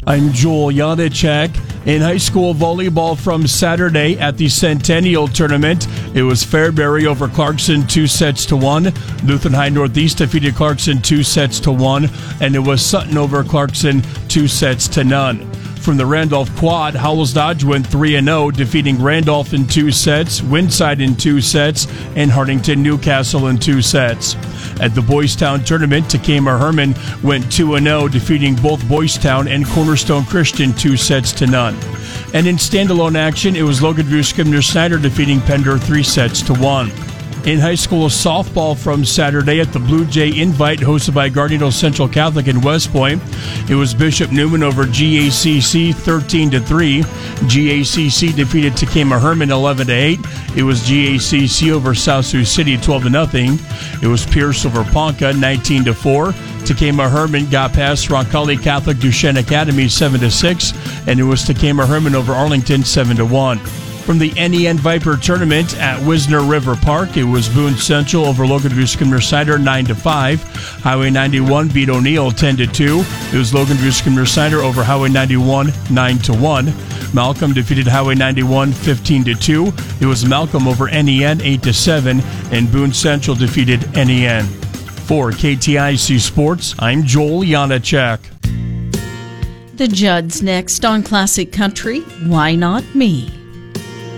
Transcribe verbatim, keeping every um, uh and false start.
I'm Joel Janacek. In high school volleyball from Saturday at the Centennial Tournament, it was Fairbury over Clarkson two sets to one. Lutheran High Northeast defeated Clarkson two sets to one, and it was Sutton over Clarkson two sets to none. From the Randolph Quad, Howells Dodge went three and oh, defeating Randolph in two sets, Winside in two sets, and Hartington Newcastle in two sets. At the Boys Town Tournament, Takema Herman went two and oh, defeating both Boys Town and Cornerstone Christian two sets to none. And in standalone action, it was Logan Drew Scribner Snyder defeating Pender three sets to one. In high school softball from Saturday at the Blue Jay Invite hosted by Gardner Central Catholic in West Point, it was Bishop Newman over G A C C thirteen to three. G A C C defeated Takema Herman eleven to eight. It was G A C C over South Sioux City twelve to nothing. It was Pierce over Ponca nineteen to four. Takema Herman got past Roncalli Catholic Duchesne Academy seven to six, and it was Takema Herman over Arlington seven to one. From the N E N Viper Tournament at Wisner River Park, it was Boone Central over Logan Drew Scribner Snyder nine to five. Highway ninety-one beat O'Neill ten to two. It was Logan Drew Scribner Snyder over Highway ninety-one nine to one. Malcolm defeated Highway ninety-one fifteen to two. It was Malcolm over N E N eight to seven, and Boone Central defeated N E N. For K T I C Sports, I'm Joel Janacek. The Judds next on Classic Country, Why Not Me?